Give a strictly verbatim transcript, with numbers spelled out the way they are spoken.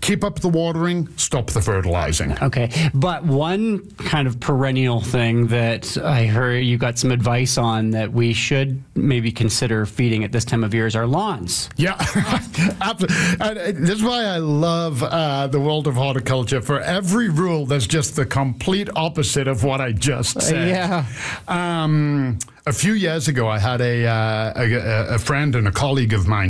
keep up the watering, stop the fertilizing. Okay, but one kind of perennial thing that I heard you got some advice on that we should maybe consider feeding at this time of year is our lawns. Yeah, absolutely. This is why I love uh, the world of horticulture. For every rule, there's just the complete opposite of what I just said. Yeah. Um, a few years ago, I had a, uh, a, a friend and a colleague of mine